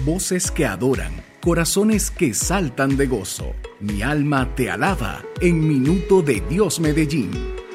voces que adoran, corazones que saltan de gozo. Mi alma te alaba en Minuto de Dios Medellín.